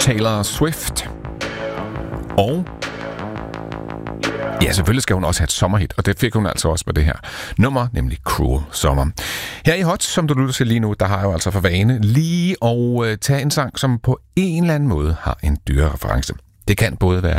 Taylor Swift. Og ja, selvfølgelig skal hun også have et sommerhit, og det fik hun altså også med det her nummer, nemlig Cruel Summer. Her i Hot, som du lytter til lige nu, der har jeg jo altså for vane lige at tage en sang, som på en eller anden måde har en dyrereference. Det kan både være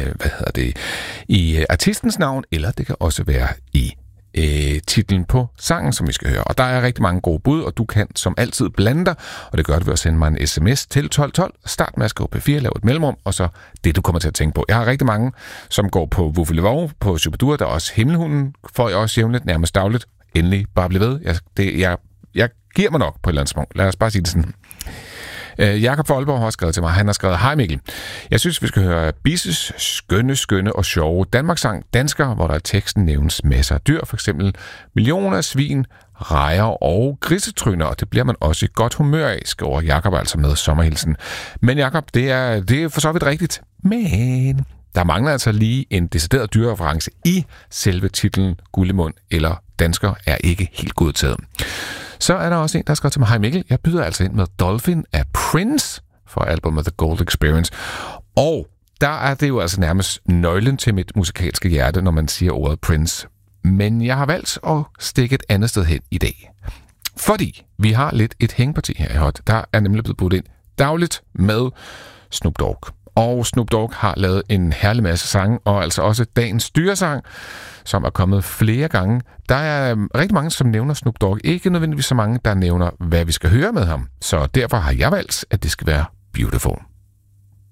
i artistens navn, eller det kan også være i titlen på sangen, som vi skal høre. Og der er rigtig mange gode bud, og du kan som altid blande dig, og det gør du ved at sende mig en sms til 1212. Start med at skrive P4, lav et mellemrum, og så det, du kommer til at tænke på. Jeg har rigtig mange, som går på Vuffelevow, på Superdur, der er også Himmelhunden, får jeg også jævnligt, nærmest dagligt. Endelig, bare bliv ved. Jeg giver mig nok på et eller andet smung. Lad os bare sige det sådan. Jakob fra Aalborg har skrevet til mig. Han har skrevet: Hej Mikkel. Jeg synes, vi skal høre Bisses skønne og sjove Danmarkssang Dansker, hvor der i teksten nævnes masser af dyr, for eksempel millioner af svin, rejer og grisetryner, og det bliver man også i godt humør af, skriver Jakob altså med sommerhilsen. Men Jakob, det er for så vidt rigtigt. Men der mangler altså lige en decideret dyrereference i selve titlen. Gullemund eller Dansker er ikke helt godtaget. Så er der også en, der skrev til mig: Hej Mikkel, jeg byder altså ind med Dolphin af Prince for albumet The Gold Experience. Og der er det jo altså nærmest nøglen til mit musikalske hjerte, når man siger ordet Prince. Men jeg har valgt at stikke et andet sted hen i dag. Fordi vi har lidt et hængeparti her i Hot. Der er nemlig blevet budt ind dagligt med Snoop Dogg. Og Snoop Dogg har lavet en herlig masse sange, og altså også dagens dyresang, som er kommet flere gange. Der er rigtig mange, som nævner Snoop Dogg. Ikke nødvendigvis så mange, der nævner, hvad vi skal høre med ham. Så derfor har jeg valgt, at det skal være Beautiful.